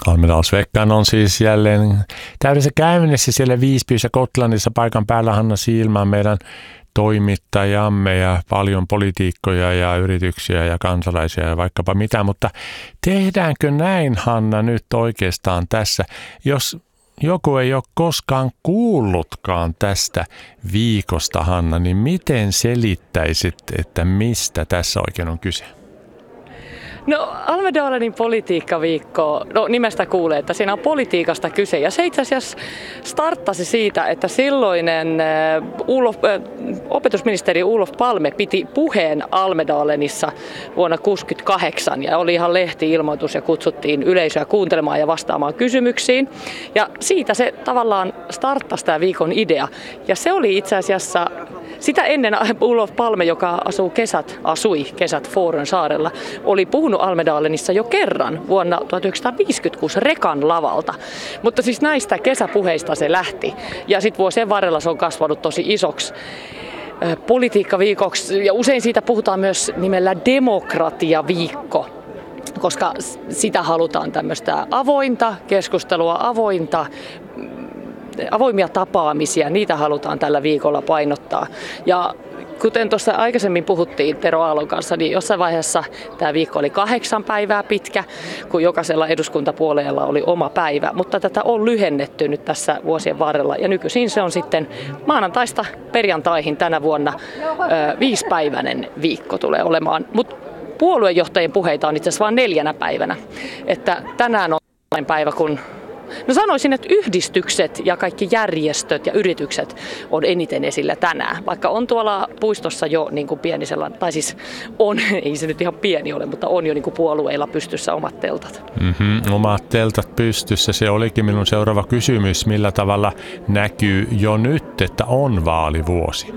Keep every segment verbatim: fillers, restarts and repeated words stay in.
Almedalsveckan on siis jälleen täydessä käynnissä siellä Visbyssä Gotlandissa. Paikan päällä Hanna Siilman, meidän toimittajamme ja paljon politiikkoja ja yrityksiä ja kansalaisia ja vaikkapa mitä. Mutta tehdäänkö näin, Hanna, nyt oikeastaan tässä, jos joku ei ole koskaan kuullutkaan tästä viikosta, Hanna, niin miten selittäisit, että mistä tässä oikein on kyse? No Almedalenin politiikkaviikko, no nimestä kuulee, että siinä on politiikasta kyse. Ja se itse asiassa starttasi siitä, että silloinen Ulof, opetusministeri Olof Palme piti puheen Almedalenissa vuonna tuhatyhdeksänsataakuusikymmentäkahdeksan. Ja oli ihan lehti-ilmoitus ja kutsuttiin yleisöä kuuntelemaan ja vastaamaan kysymyksiin. Ja siitä se tavallaan starttasi tämä viikon idea. Ja se oli itse asiassa sitä ennen Olof Palme, joka asuu kesät, asui kesät Fårön saarella, oli puhunut Almedalenissa jo kerran vuonna tuhatyhdeksänsataaviisikymmentäkuusi Rekan lavalta. Mutta siis näistä kesäpuheista se lähti. Ja sitten vuosien varrella se on kasvanut tosi isoksi politiikkaviikoksi. Ja usein siitä puhutaan myös nimellä demokratiaviikko, koska sitä halutaan tämmöistä avointa keskustelua, avointa avoimia tapaamisia, niitä halutaan tällä viikolla painottaa. Ja kuten tuossa aikaisemmin puhuttiin Tero Aallon kanssa, niin jossain vaiheessa tämä viikko oli kahdeksan päivää pitkä, kun jokaisella eduskuntapuolueella oli oma päivä. Mutta tätä on lyhennetty nyt tässä vuosien varrella ja nykyisin se on sitten maanantaista perjantaihin tänä vuonna ö, viisipäiväinen viikko tulee olemaan. Mutta puoluejohtajien puheita on itse asiassa vain neljänä päivänä. Että tänään on päivä, kun No sanoisin, että yhdistykset ja kaikki järjestöt ja yritykset on eniten esillä tänään, vaikka on tuolla puistossa jo niin kuin pieni sellainen, tai siis on, ei se nyt ihan pieni ole, mutta on jo niin kuin puolueilla pystyssä omat teltat. Mm-hmm, omat teltat pystyssä, se olikin minun seuraava kysymys, millä tavalla näkyy jo nyt, että on vaalivuosi?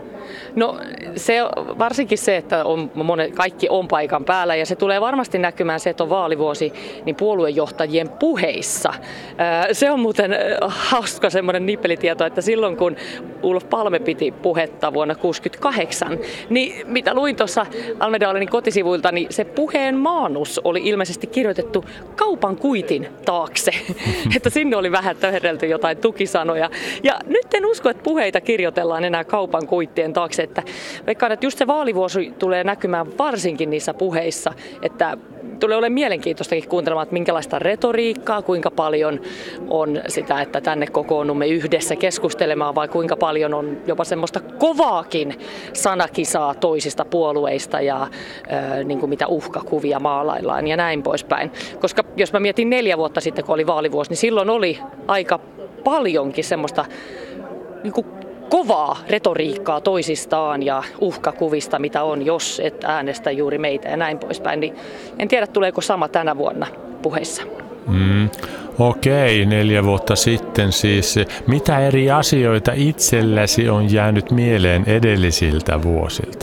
No se, varsinkin se, että on, monet, kaikki on paikan päällä ja se tulee varmasti näkymään se, että on vaalivuosi niin puoluejohtajien puheissa. Se on muuten hauska semmoinen nippelitieto, että silloin kun Olof Palme piti puhetta vuonna tuhatyhdeksänsataakuusikymmentäkahdeksan, niin mitä luin tuossa Almedalenin kotisivuilta, niin se puheen maanus oli ilmeisesti kirjoitettu kaupan kuitin taakse. Että sinne oli vähän töherrelty jotain tukisanoja. Ja nyt en usko, että puheita kirjoitellaan enää kaupan kuittien taakse. Että veikkaan, että just se vaalivuosi tulee näkymään varsinkin niissä puheissa, että tulee olemaan mielenkiintoistakin kuuntelemaan, että minkälaista retoriikkaa, kuinka paljon on sitä, että tänne kokoonnumme yhdessä keskustelemaan, vai kuinka paljon on jopa semmoista kovaakin sanakisaa toisista puolueista ja äh, niin kuin mitä uhkakuvia maalaillaan ja näin poispäin. Koska jos mä mietin neljä vuotta sitten, kun oli vaalivuosi, niin silloin oli aika paljonkin semmoista niin kuin kovaa retoriikkaa toisistaan ja uhkakuvista, mitä on, jos et äänestä juuri meitä ja näin poispäin. Niin en tiedä, tuleeko sama tänä vuonna puheissa. Mm, okei, neljä vuotta sitten siis. Mitä eri asioita itselläsi on jäänyt mieleen edellisiltä vuosilta?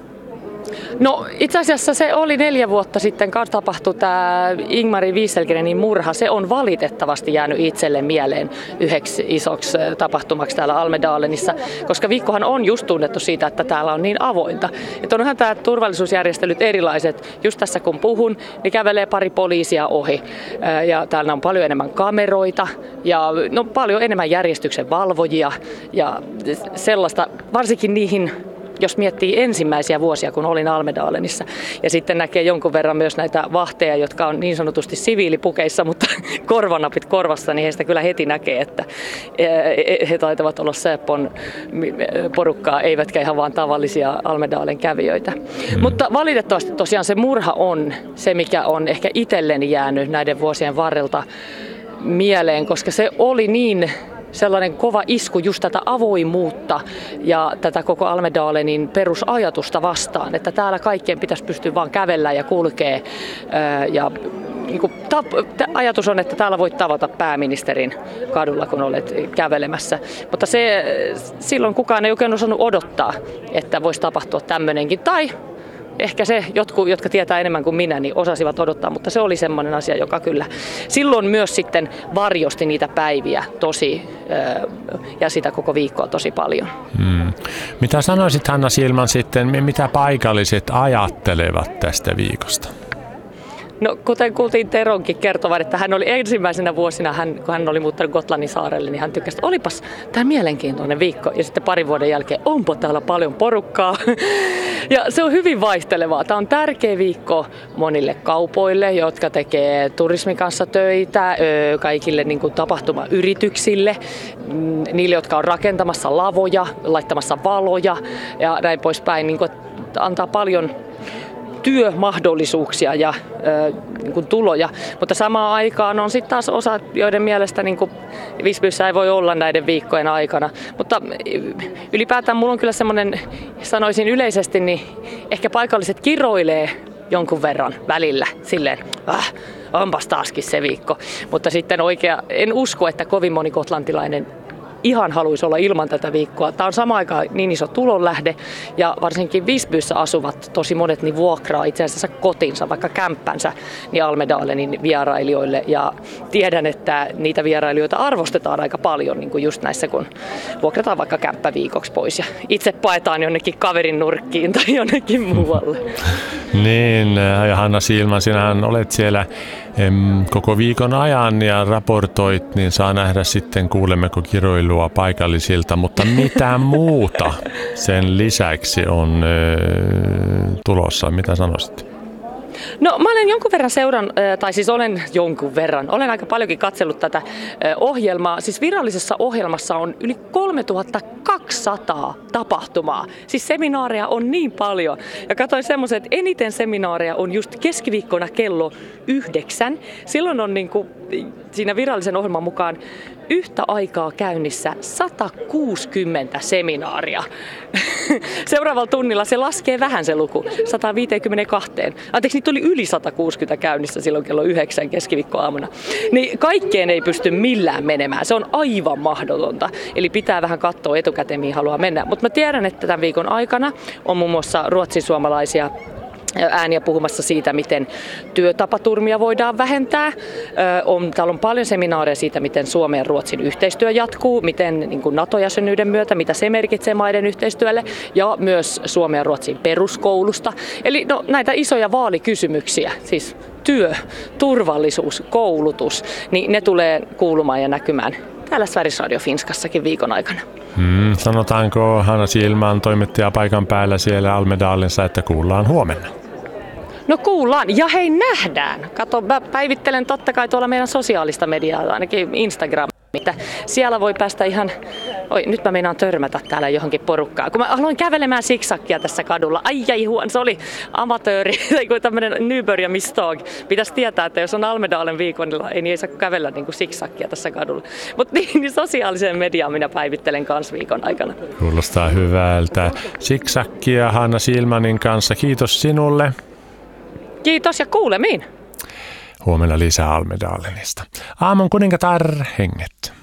No itse asiassa se oli neljä vuotta sitten, kun tapahtui tämä Ingmari Wieselgrenin murha. Se on valitettavasti jäänyt itselle mieleen yhdeksi isoksi tapahtumaksi täällä Almedalenissa, koska viikkohan on just tunnettu siitä, että täällä on niin avointa. Että onhan tämä turvallisuusjärjestelyt erilaiset. Just tässä kun puhun, niin kävelee pari poliisia ohi. Ja täällä on paljon enemmän kameroita ja no, paljon enemmän järjestyksen valvojia ja sellaista, varsinkin niihin, jos miettii ensimmäisiä vuosia, kun olin Almedalenissa. Ja sitten näkee jonkun verran myös näitä vahteja, jotka on niin sanotusti siviilipukeissa, mutta korvanapit korvassa, niin heistä kyllä heti näkee, että he taitavat olla Säpon porukkaa, eivätkä ihan vaan tavallisia Almedalen kävijöitä. Mm. Mutta valitettavasti tosiaan se murha on se, mikä on ehkä itselleni jäänyt näiden vuosien varrelta mieleen, koska se oli niin sellainen kova isku just tätä avoimuutta ja tätä koko Almedalenin perusajatusta vastaan, että täällä kaikkien pitäisi pystyä vaan kävellä ja kulkee. Ja niin kuin, ta, ajatus on, että täällä voit tavata pääministerin kadulla, kun olet kävelemässä. Mutta se, silloin kukaan ei oikein osannut odottaa, että voisi tapahtua tämmöinenkin. Tai ehkä se, jotkut, jotka tietää enemmän kuin minä, niin osasivat odottaa, mutta se oli semmoinen asia, joka kyllä silloin myös sitten varjosti niitä päiviä tosi ja sitä koko viikkoa tosi paljon. Hmm. Mitä sanoisit, Hanna Siilman, sitten, mitä paikalliset ajattelevat tästä viikosta? No kuten kuultiin Teronkin kertovan, että hän oli ensimmäisenä vuosina, hän, kun hän oli muuttanut Gotlannin saarelle, niin hän tykkäsi, että olipas tämä mielenkiintoinen viikko. Ja sitten parin vuoden jälkeen, onpa täällä paljon porukkaa. Ja se on hyvin vaihtelevaa. Tämä on tärkeä viikko monille kaupoille, jotka tekee turismin kanssa töitä, kaikille niin kuin tapahtumayrityksille, niille, jotka on rakentamassa lavoja, laittamassa valoja ja näin poispäin. Niin kuin, antaa paljon työmahdollisuuksia ja ö, niin kuin tuloja, mutta samaan aikaan on sitten taas osa, joiden mielestä niin kuin Visbyssä ei voi olla näiden viikkojen aikana. Mutta ylipäätään mulla on kyllä semmoinen, sanoisin yleisesti, niin ehkä paikalliset kiroilee jonkun verran välillä silleen, äh, onpas taaskin se viikko. Mutta sitten oikea, en usko, että kovin moni gotlantilainen ihan haluaisi olla ilman tätä viikkoa. Tämä on samaan aikaan niin iso tulonlähde ja varsinkin Visbyssä asuvat tosi monet niin vuokraa itse asiassa kotinsa, vaikka kämppänsä, niin Almedalenin vierailijoille. Ja tiedän, että niitä vierailijoita arvostetaan aika paljon niin kuin just näissä, kun vuokrataan vaikka kämppä viikoksi pois ja itse paetaan jonnekin kaverin nurkkiin tai jonnekin muualle. Niin, ja Hanna Siilman, sinähän olet siellä em, koko viikon ajan ja raportoit, niin saa nähdä sitten, kuulemmeko kiroilua paikallisilta, mutta mitä muuta sen lisäksi on ö, tulossa, mitä sanoisit? No mä olen jonkun verran seuran, tai siis olen jonkun verran, olen aika paljonkin katsellut tätä ohjelmaa. Siis virallisessa ohjelmassa on yli kolmetuhatta kaksisataa tapahtumaa. Siis seminaareja on niin paljon. Ja katsoin semmoisen, että eniten seminaareja on just keskiviikkona kello yhdeksän. Silloin on niin kuin siinä virallisen ohjelman mukaan yhtä aikaa käynnissä sata kuusikymmentä seminaaria. Seuraavalla tunnilla se laskee vähän se luku, sata viisikymmentäkaksi. Anteeksi, niitä oli yli sata kuusikymmentä käynnissä silloin kello yhdeksän keskiviikkoaamuna. Niin kaikkeen ei pysty millään menemään. Se on aivan mahdotonta. Eli pitää vähän katsoa etukäteen, mihin haluaa mennä. Mutta mä tiedän, että tämän viikon aikana on muun muassa ruotsinsuomalaisia ääniä puhumassa siitä, miten työtapaturmia voidaan vähentää. On, täällä on paljon seminaareja siitä, miten Suomen ja Ruotsin yhteistyö jatkuu, miten niin kuin NATO-jäsenyyden myötä, mitä se merkitsee maiden yhteistyölle, ja myös Suomen ja Ruotsin peruskoulusta. Eli no, näitä isoja vaalikysymyksiä, siis työ, turvallisuus, koulutus, niin ne tulee kuulumaan ja näkymään täällä Sveriges Radio Finskassakin viikon aikana. Hmm, sanotaanko Hanna Siilman toimittaja paikan päällä siellä Almedalenissa, että kuullaan huomenna? No kuullaan ja hei nähdään. Kato, mä päivittelen totta kai tuolla meidän sosiaalista mediaa, ainakin Instagram. Että siellä voi päästä ihan, oi nyt mä meinaan törmätä täällä johonkin porukkaan. Kun mä aloin kävelemään siksakkia tässä kadulla, ai ai huon, se oli amatööri, kuin tämmönen nybörja misstag. Pitäisi tietää, että jos on Almedalen viikolla, ei, niin ei saa kävellä niin kuin siksakkia tässä kadulla. Mutta niin, niin sosiaaliseen mediaan minä päivittelen kans viikon aikana. Kuulostaa hyvältä. Siksakkia Hanna Siilmanin kanssa. Kiitos sinulle. Kiitos ja kuulemiin. Huomenna lisää Almedalenista. Aamun kuningatar henget.